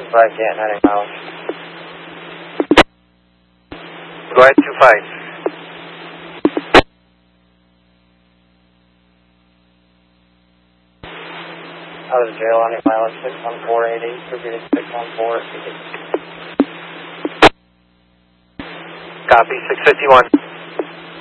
Right, yeah, 90 miles. Go ahead, 25. Out of the jail, 90 miles, 61480, repeated 61480. Copy, 651.